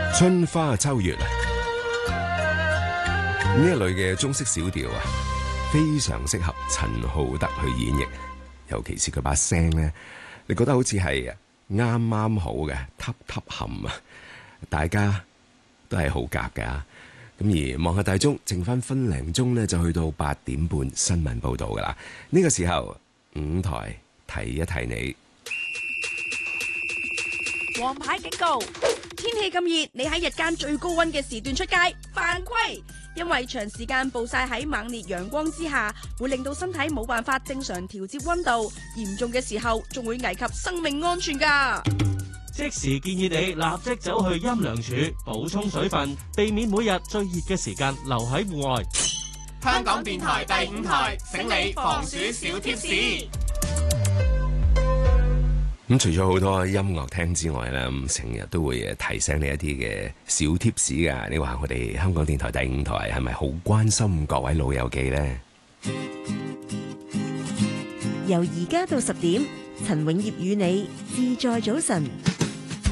春花秋月啊，呢一類嘅中式小調啊，非常適合陳浩德去演繹，尤其是佢把聲咧，你覺得好似係啱啱好嘅，嗒嗒含啊，大家都係好夾㗎。咁而望下大鐘，剩翻分零鐘咧，就去到8點半新聞報道噶啦。呢個時候5台提一提你。 黃牌警告！天氣咁熱，你喺日間最高溫嘅時段出街犯規，因為長時間暴曬喺猛烈陽光之下，會令到身體冇辦法正常調節溫度，嚴重嘅時候仲會危及生命安全㗎。 即時建議你立即走去陰涼處補充水分，避免每日最熱嘅時間留喺戶外。 香港電台第5台，醒你防暑小貼士。 咁除咗好多音樂聽之外咧，咁成日都會提醒你一啲嘅小貼士㗎。你話我哋香港電台第5台係咪好關心各位老友記呢？ 由而家到10點，陳永業與你自在早晨。